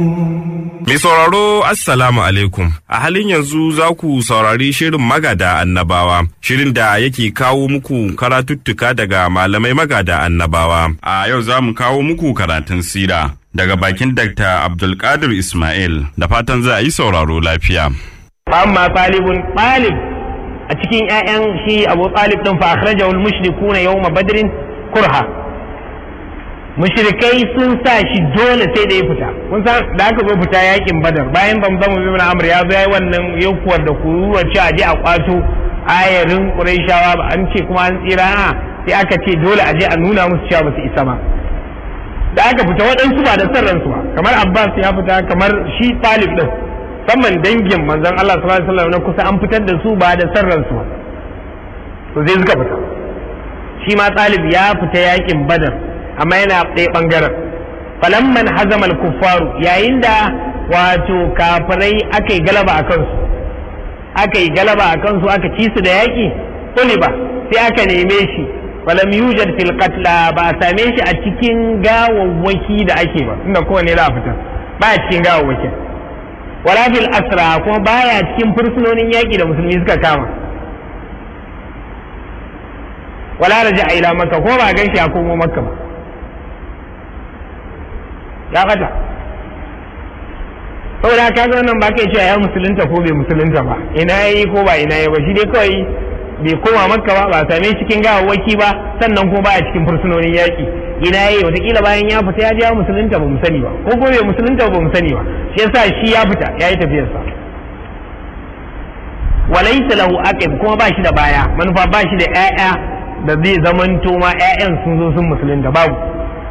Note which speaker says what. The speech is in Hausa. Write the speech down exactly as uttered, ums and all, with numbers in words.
Speaker 1: Mai sauraro Assalamu alaikum. A halin yanzu za ku saurari shirin magada annabawa, shirin da yake kawo muku karatuttuka daga malamai magada annabawa. A yau za mu kawo muku karatun sira daga bakin Dakta Abdulkadir Ismail, da fatan za a yi sauraro lafiya.
Speaker 2: Amma talibun talib a cikin ƴaƴan shi Abu Talib din fa akhrajahu al-mushrikuna yawma badrin kurha. Mushrikai sun sa shi dole sai da ya fita. Kun san da aka zo fita yakin Badar, bayan Bambamu ibn Amr ya zo yayi wannan yankuwar da kuruwar ci aje a kwato ayarin Qurayshawa ba, an ce kuma an tsira, sai aka ce dole aje a nuna musu cewa ba su isa ba. Da aka fita waɗansu ba da san ransu ba, kamar Abbas ya fita, kamar shi Talib din, musamman dangin manzon Allah sallallahu alaihi wasallam na kusa an fitar da su ba da san ransu ba. To sai suka fita. Shi ma Talib ya fita yakin Badar, amma yana ɗaya ɓangaren. Falamman hazamal kuffaru, yayin da wato kafirai aka yi galaba a kansu aka yi galaba a kansu aka ci su da yaƙi, ba sai aka neme shi, falam yujad fil qatla, ba a same shi a cikin gawawwaki da ake ba, inda kowane za a fitar ba a cikin gawawwaki, wala fil asra, kuma baya cikin fursunonin yaƙi da musulmi suka kama, wala raja'a ila makka, kuma ba gan shi a komo makka ba, ya kata. Saboda ka ga wannan ba kai cewa ya musulunta ko bai musulunta ba, ina yi ko ba ina yi ba, shi dai kawai bai koma makka ba, ba same cikin gawawwaki ba, sannan ko ba a cikin fursunonin yaƙi. Ina yi wataƙila bayan ya fita ya je ya musulunta ba mu sani ba, ko ko bai musulunta ba mu sani ba, shi yasa shi ya fita ya yi tafiyarsa. Walaysa lahu aqib, kuma ba shi da baya, manufa ba shi da ƴaƴa da zai zamanto ma ƴaƴan sun zo sun musulunta, babu.